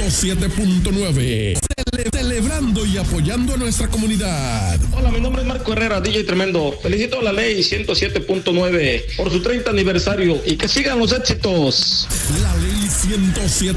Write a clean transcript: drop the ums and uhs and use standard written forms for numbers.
107.9. Celebrando y apoyando a nuestra comunidad. Hola, mi nombre es Marco Herrera, DJ Tremendo. Felicito a la ley 107.9 por su 30 aniversario y que sigan los éxitos. La ley 107.